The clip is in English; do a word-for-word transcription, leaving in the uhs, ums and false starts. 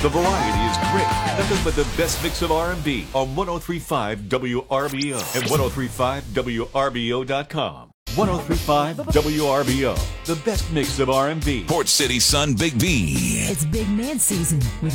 The variety is great. Nothing but the best mix of R and B on one oh three point five W R B O and ten thirty-five W R B O dot com. ten thirty-five W R B O, the best mix of R and B. Port City Sun Big V. It's big man season with